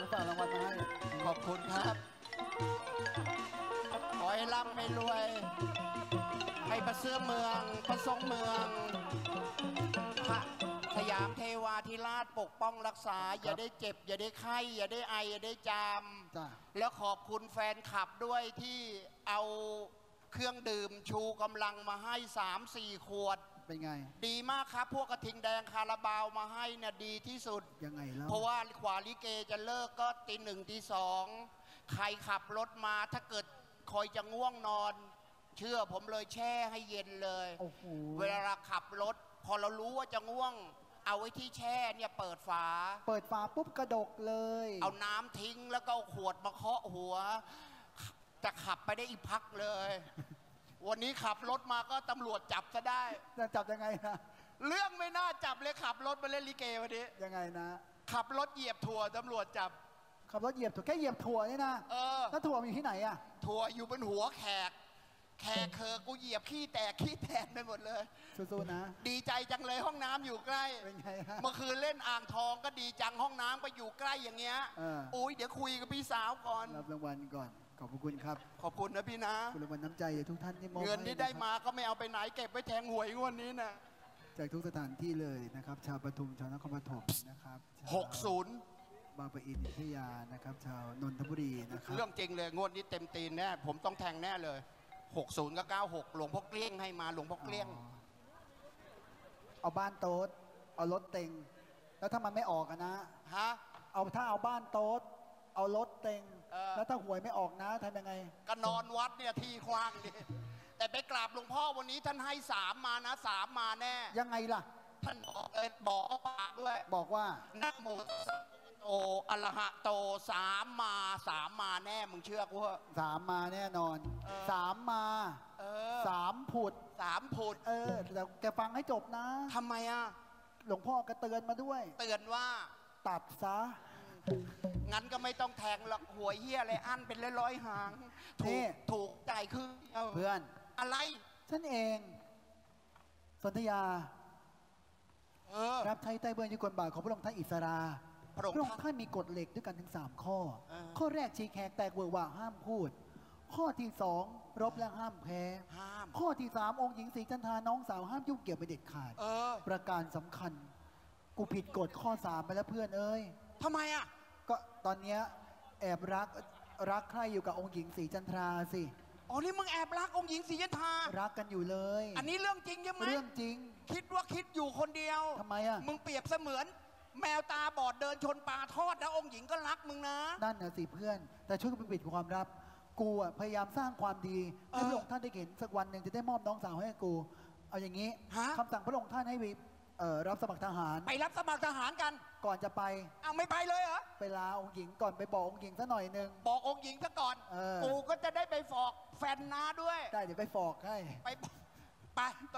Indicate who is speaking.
Speaker 1: ฝากรางวัลมาให้
Speaker 2: ขอบคุณครับขอให้ร่ำให้รวยให้ประเสริฐเมืองประสงเมืองพระสยามเทวาธิราชปกป้องรักษาอย่าได้เจ็บอย่าได้ไข้อย่าได้ไออย่าได้จามแล้วขอบคุณแฟนคลับด้วยที่เอาเครื่องดื่มชูกำลังมาให้3-4 ขวด
Speaker 1: เป็นไง
Speaker 2: ดีมากครับพวกกระทิงแดงคาราบาวมาให้เนี่ยดีที่สุด
Speaker 1: ยังไงแล้ว
Speaker 2: เพราะว่าขวาลิเกจะเลิกก็ตี 1 ตี 2ใครขับรถมาถ้าเกิดคอยจะง่วงนอนเชื่อผมเลยแช่ให้เย็นเลยเวลาเราขับรถพอเรารู้ว่าจะง่วงเอาไว้ที่แช่เนี่ยเปิดฝา
Speaker 1: ปุ๊บกระดกเลย
Speaker 2: เอาน้ำทิ้งแล้วก็เอาขวดมาเคาะหัวจะขับไปได้อีกพักเลยวันนี้ขับรถมาก็ตำรวจจับซะได้
Speaker 1: จะจับยังไงนะ
Speaker 2: เรื่องไม่น่าจับเลยขับรถมาเล่นลิเกวันนี้
Speaker 1: ยังไงนะ
Speaker 2: ขับรถเหยียบถั่วตำรวจจับ
Speaker 1: ขับรถเหยียบถั่วแค่เหยียบถั่วนี่นะแล้วถั่วอยู่ที่ไหนอะ
Speaker 2: ถั่วอยู่บนหัวแขกกูเหยียบขี้แตกไปหมดเลย
Speaker 1: สู้ๆนะ
Speaker 2: ดีใจจังเลยห้องน้ำอยู่ใกล้
Speaker 1: เป็นไงฮะ
Speaker 2: เมื่อคืนเล่นอ่างทองก็ดีจังห้องน้ำก็อยู่ใกล้อย่างเงี้ยโอ้ยเดี๋ยวคุยกับพี่สาวก่อน
Speaker 1: รับรางวัลก่อนขอบคุณครับ
Speaker 2: ขอบคุณนะพี่นะ
Speaker 1: คุณรางวัลน้ำใจทุกท่านที่มอบ
Speaker 2: เงินที่ได้มาก็ไม่เอาไปไหนเก็บไว้แทงหวยวันนี้นะ
Speaker 1: จากทุกสถานที่เลยนะครับชาวปทุมชาวนครปฐมนะครับ
Speaker 2: 60
Speaker 1: บางปะอินอยุธยานะครับชาวนนทบุรีนะครับ
Speaker 2: เรื่องจริงเลยงวดนี้เต็มตีนแน่ผมต้องแทงแน่เลย60กับ96หลวงพ่อเกลี้ยงให้มาหลวงพ่อเกลี้ยง
Speaker 1: เอาบ้านโต๊ดเอารถเต็งแล้วถ้ามันไม่ออกนะ
Speaker 2: ฮะ
Speaker 1: ถ้าเอาบ้านโต๊ดเอารถเต็งแล้วถ้าหวยไม่ออกนะทำยังไง
Speaker 2: ก็นอนวัดเนี่ยที่กว้างดิแต่ไปกราบหลวงพ่อวันนี้ท่านให้3มานะ3มาแน่
Speaker 1: ยังไงล่ะ
Speaker 2: ท่านบอกปากด้วย
Speaker 1: บอกว่า
Speaker 2: นะโมโออะระหะโต3มาแน่มึงเชื่อกูเหรอ
Speaker 1: 3มาแน่นอน3มา3 ผุดแต่แกฟังให้จบนะ
Speaker 2: ทำไมอ่ะ
Speaker 1: หลวงพ่อก็เตือนมาด้วย
Speaker 2: เตือนว่า
Speaker 1: ตัดซะ
Speaker 2: งั้นก็ไม่ต้องแทงหรอกหวยเฮียอะไรอันเป็นร้อยหางถูกใจคือ
Speaker 1: เพื่อน
Speaker 2: อะไร
Speaker 1: ฉันเองสนธยารับใช้ใต้เบื้องยุคลบาทของพระองค์ท่านอิสราพระองค์ท่านมีกฎเหล็กด้วยกันถึง3 ข้อข้อแรกชี้แขกแตกเวอร์ว่าห้ามพูดข้อที่2รบและห้ามแพ้ข้อที่3องค์หญิงศรีจันทราน้องสาวห้ามยุ่งเกี่ยวไปเด็ดขาดประการสำคัญกูผิดกฎข้อ3ไปแล้วเพื่อนเอ้ย
Speaker 2: ทำไมอ่ะ
Speaker 1: ก็ตอนเนี้ยแอบรักใครอยู่กับองค์หญิงศรีจันทราสิ
Speaker 2: อ๋อนี่มึงแอบรักองค์หญิงศรีจันทรา
Speaker 1: รักกันอยู่เลย
Speaker 2: อันนี้เรื่องจริงใช่ไหม
Speaker 1: เรื่องจริง
Speaker 2: คิดว่าคิดอยู่คนเดียว
Speaker 1: ทำไมอ่ะ
Speaker 2: มึงเปรียบเสมือนแมวตาบอดเดินชนปลาทอดนะองค์หญิงก็รักมึงนะ
Speaker 1: นั่นนะสิเพื่อนแต่ช่วยกันปิดความลับกูอ่ะพยายามสร้างความดีให้พระองค์ท่านได้เห็นสักวันหนึ่งจะได้มอบน้องสาวให้กูเอาอย่างนี้คำสั่งพระองค์ท่านให้รับสมัครทหาร
Speaker 2: ไปรับสมัครทหารกัน
Speaker 1: ก่อนจะไป
Speaker 2: ไม่ไปเลยเหรอ
Speaker 1: ไปลาองค์หญิงก่อนไปบอกองค์หญิงซะหน่อยนึง
Speaker 2: บอกองค์หญิงซะก่อนกูก็จะได้ไปฟอกแฟนน้าด้วย
Speaker 1: ได้เดี๋ยวไปฟอกให้
Speaker 2: ไป